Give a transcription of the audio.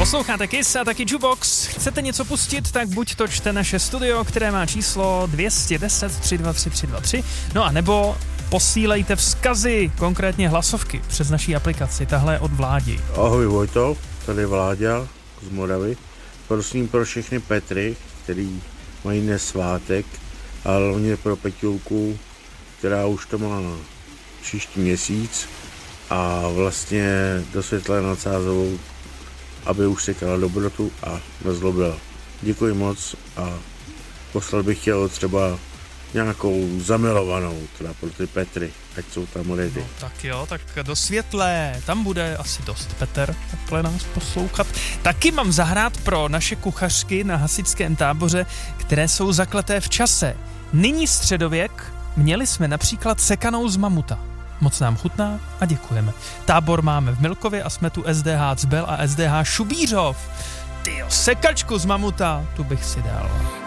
Posloucháte Kiss a taky Jukebox. Chcete něco pustit, tak buď točte naše studio, které má číslo 210 323 323, no a nebo posílejte vzkazy, konkrétně hlasovky, přes naší aplikaci, tahle je od Vládi. Ahoj Vojto, tady Vláďa z Moravy. Prosím pro všechny Petry, který mají dnes svátek, a hlavně pro Peťulku, která už to má příští měsíc a vlastně do Světlé nad Sázovou, aby už sekala dobrotu a nezlobila. Děkuji moc a poslal bych chtěl třeba nějakou zamilovanou, teda pro ty Petry, ať jsou tam ready. No, tak jo, tak do Světlé, tam bude asi dost Petr, takhle nás poslouchat. Taky mám zahrát pro naše kuchařky na hasičském táboře, které jsou zakleté v čase. Nyní středověk, měli jsme například sekanou z mamuta. Moc nám chutná a děkujeme. Tábor máme v Milkově a jsme tu SDH Cbel a SDH Šubířov. Tyjo, sekačku z mamuta, tu bych si dal.